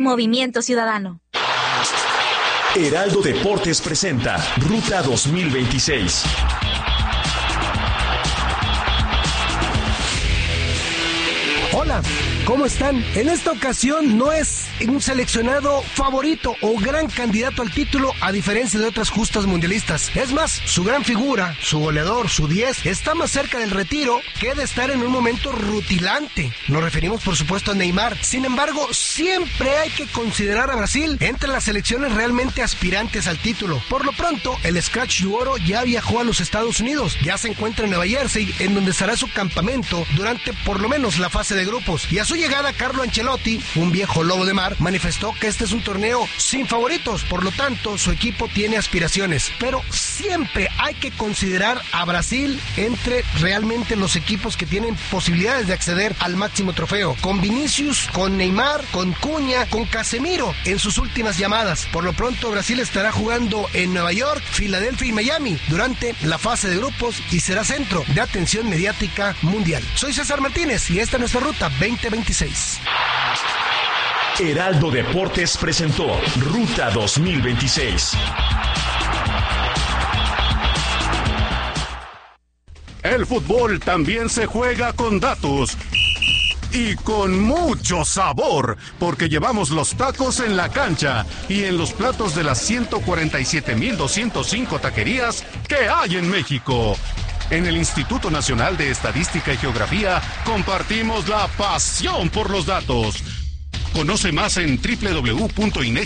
Movimiento Ciudadano. Heraldo Deportes presenta Ruta 2026. Hola, ¿cómo están? En esta ocasión no es un seleccionado favorito o gran candidato al título, a diferencia de otras justas mundialistas. Es más, su gran figura, su goleador, su 10, está más cerca del retiro que de estar en un momento rutilante. Nos referimos, por supuesto, a Neymar. Sin embargo, siempre hay que considerar a Brasil entre las selecciones realmente aspirantes al título. Por lo pronto, el Scratch de Oro ya viajó a los Estados Unidos. Ya se encuentra en Nueva Jersey, en donde estará su campamento durante por lo menos la fase de grupos. Y a su llegada, Carlo Ancelotti, un viejo lobo de mar, manifestó que este es un torneo sin favoritos, por lo tanto su equipo tiene aspiraciones, pero siempre hay que considerar a Brasil entre realmente los equipos que tienen posibilidades de acceder al máximo trofeo, con Vinicius, con Neymar, con Cunha, con Casemiro en sus últimas llamadas. Por lo pronto Brasil estará jugando en Nueva York, Filadelfia y Miami durante la fase de grupos y será centro de atención mediática mundial. Soy César Martínez y esta es nuestra Ruta 2026. Heraldo Deportes presentó Ruta 2026. El fútbol también se juega con datos y con mucho sabor, porque llevamos los tacos en la cancha y en los platos de las 147,205 taquerías que hay en México. En el Instituto Nacional de Estadística y Geografía compartimos la pasión por los datos. Conoce más en www.inegi.mx.